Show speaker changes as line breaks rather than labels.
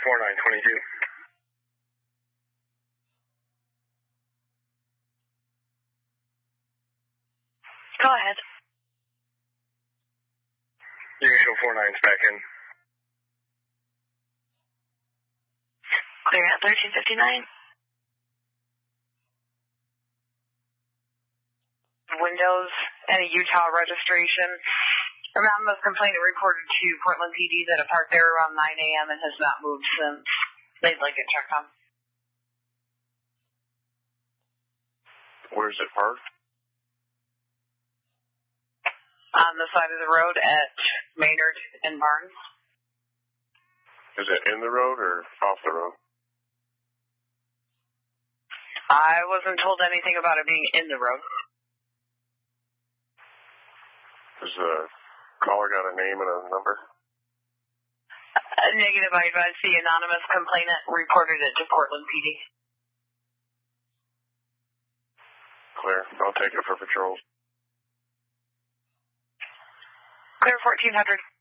4922.
Go ahead.
You can show 49's back in.
Clear at 1359.
Windows and a Utah registration. Anonymous complainant reported to Portland PD that it parked there around 9 a.m. and has not moved since. They'd like it checked on.
Where's it parked?
On the side of the road at Maynard and Barnes.
Is it in the road or off the road?
I wasn't told anything about it being in the road.
Has the caller got a name and a number?
Negative, I advise the anonymous complainant reported it to Portland PD.
Clear. I'll take it for patrol.
Clear 1400.